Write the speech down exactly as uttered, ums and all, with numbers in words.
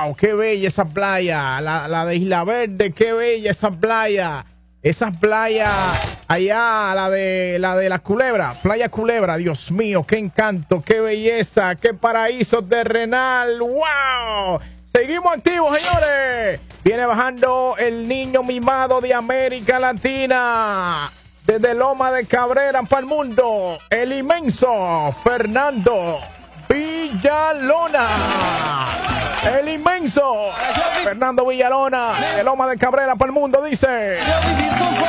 wow, qué bella esa playa, la, la de Isla Verde, qué bella esa playa. Esa playa allá, la de la de las Culebras, Playa Culebra, Dios mío, qué encanto, qué belleza, qué paraíso terrenal, wow. Seguimos activos, señores. Viene bajando el niño mimado de América Latina, desde Loma de Cabrera para el mundo, el inmenso Fernando Villalona. El inmenso Fernando Villalona, de Loma de Cabrera para el mundo, dice: